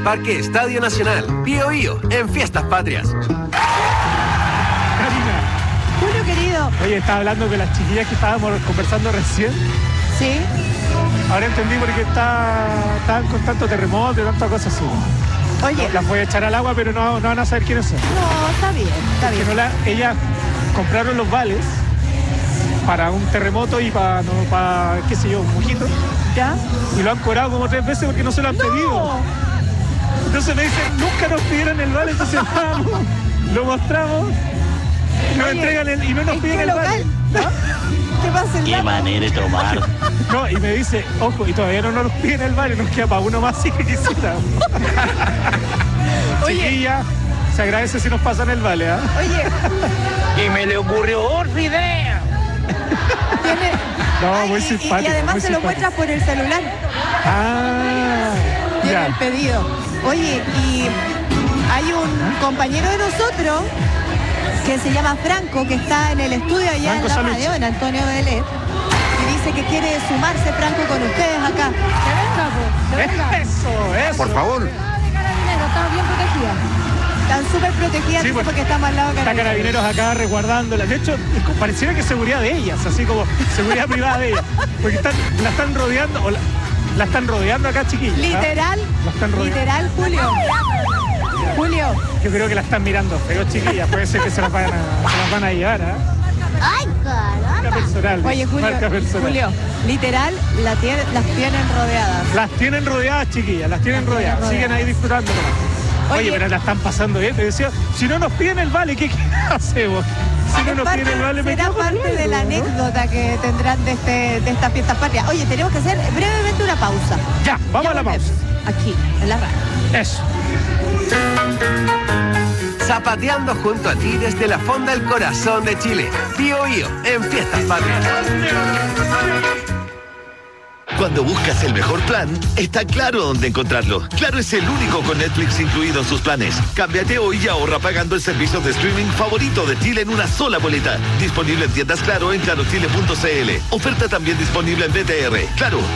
Parque Estadio Nacional. Bío Bío, en Fiestas Patrias. Karina, Julio, querido. oye, estaba hablando con las chiquillas que estábamos conversando recién. Sí. Ahora entendí por qué estaban con tanto terremoto y tantas cosas así. Oye. Las voy a echar al agua, pero no van a saber quiénes son. No, está bien, está Que bien. ellas compraron los vales para un terremoto y para, qué sé yo, un mojito. ¿Ya? Y lo han cobrado como 3 veces porque no se lo han pedido. Entonces me dicen, nunca nos pidieron el vale, entonces vamos, lo mostramos, nos Oye, entregan y no nos ¿en piden qué el local? vale. ¿Qué pasa el Qué dato? manera de tomar. No, y me dice, ojo, y todavía no nos piden el vale, nos queda para uno más si que quisiera. Oye. Chiquilla, se agradece si nos pasan el vale, ¿ah? Oye, Y me le ocurrió otra idea. tiene... No, Ay, muy y simpático. además muy se lo simpático. muestras por el celular. Ah, Tiene el ya. pedido. Oye, y hay un compañero de nosotros que se llama Franco, que está en el estudio allá Franco en la Salucci. radio, en Antonio Vélez, y dice que quiere sumarse, Franco, con ustedes acá. Que venga, que venga. Eso. Por favor. Está bien protegida. Están súper protegidas, Sí, dice, pues, porque estamos al lado de Está Carabineros. Carabineros acá resguardándola. De hecho, pareciera que es seguridad de ellas, así como seguridad privada de ellas. Porque la están rodeando, la están rodeando acá, chiquillas. ¿ah? Literal, La están rodeando. literal, Julio. Julio, Yo creo que la están mirando feo, chiquillas. Puede ser que se las van a llevar, ¿ah? ¡Ay, Marca caramba! personal. oye, Julio, Marca personal. Julio, literal, las tienen rodeadas. Las tienen rodeadas, chiquillas, las tienen rodeadas. rodeadas. Siguen ahí disfrutando nomás. Oye, Oye. pero la están pasando bien. Te decía, si no nos piden el vale, ¿qué hacemos? Si no nos piden el vale, me será quedo con el parte vale, de la ¿no? anécdota que tendrán de estas fiestas patrias. Oye, tenemos que hacer brevemente una pausa. Ya, vamos a la pausa. volvemos, aquí, en la radio. Eso. Zapateando junto a ti desde la fonda del corazón de Chile. Bío Bío, en Fiestas Patrias. Cuando buscas el mejor plan, está Claro dónde encontrarlo. Claro es el único con Netflix incluido en sus planes. Cámbiate hoy y ahorra pagando el servicio de streaming favorito de Chile en una sola boleta. Disponible en tiendas Claro en clarochile.cl. Oferta también disponible en BTR. Claro,